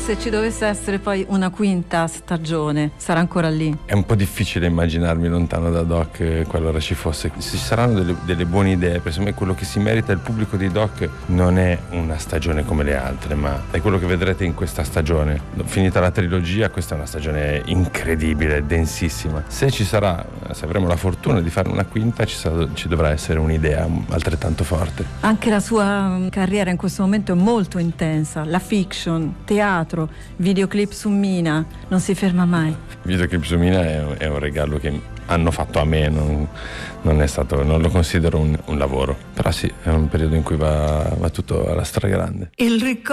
se ci dovesse essere poi una quinta stagione, sarà ancora lì? È un po' difficile immaginarmi lontano da Doc qualora ci fosse. Ci saranno delle buone idee, per me quello che si merita il pubblico di Doc non è una stagione come le altre, ma è quello che vedrete in questa stagione. Finita la trilogia, questa è una stagione incredibile, densissima. Se avremo la fortuna di fare una quinta, ci dovrà essere un'idea altrettanto forte. Anche la sua carriera in questo momento è molto intensa, la fiction, teatro, videoclip su Mina, non si ferma mai. Il videoclip su Mina è un regalo che hanno fatto a me, non lo considero un lavoro, però sì, è un periodo in cui va tutto alla stragrande. Il